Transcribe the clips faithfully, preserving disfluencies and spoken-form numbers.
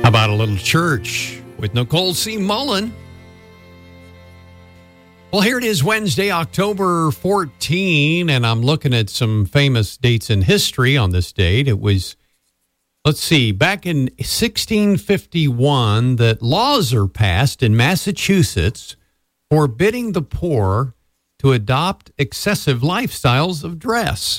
How about a little church with Nicole C. Mullen? Well, here it is, Wednesday, October fourteenth, and I'm looking at some famous dates in history on this date. It was, let's see, back in sixteen fifty-one that laws are passed in Massachusetts forbidding the poor to adopt excessive lifestyles of dress.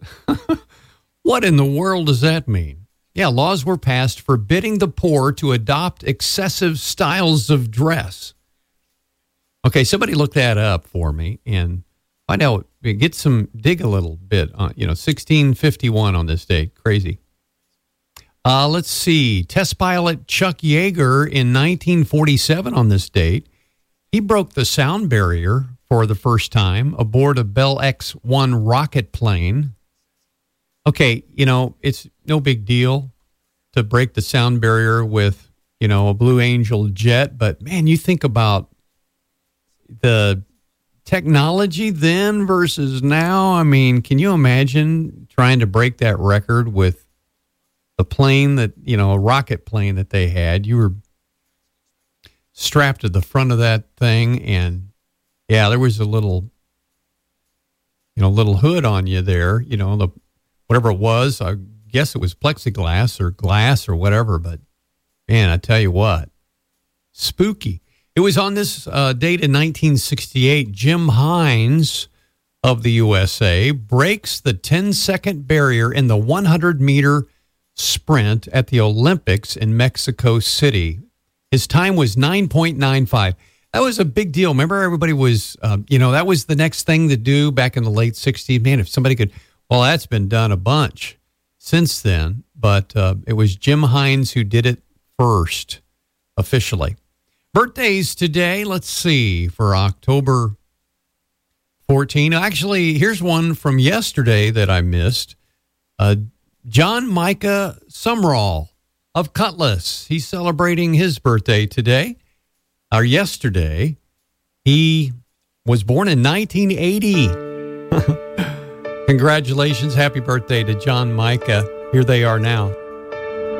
What in the world does that mean? Yeah, laws were passed forbidding the poor to adopt excessive styles of dress. Okay, somebody look that up for me and find out, get some, dig a little bit on, you know, sixteen fifty-one on this date. Crazy. Uh, let's see. Test pilot Chuck Yeager in nineteen forty-seven on this date. He broke the sound barrier for the first time aboard a Bell X one rocket plane. Okay, you know, it's no big deal to break the sound barrier with, you know, a Blue Angel jet, but man, you think about the technology then versus now. I mean, can you imagine trying to break that record with the plane that, you know, a rocket plane that they had? You were strapped to the front of that thing, and yeah, there was a little, you know, little hood on you there, you know, the whatever it was. I guess it was plexiglass or glass or whatever, but man, I tell you what, spooky. It was on this uh, date in nineteen sixty-eight, Jim Hines of the U S A breaks the ten-second barrier in the hundred-meter sprint at the Olympics in Mexico City. His time was nine point nine five. That was a big deal. Remember, everybody was, um, you know, that was the next thing to do back in the late sixties. Man, if somebody could, well, that's been done a bunch since then, but uh, it was Jim Hines who did it first officially. Birthdays today, let's see, for October fourteenth. Actually, here's one from yesterday that I missed. Uh, John Micah Sumrall of Cutlass. He's celebrating his birthday today, or yesterday. He was born in nineteen eighty. Congratulations. Happy birthday to John Micah. Here they are now.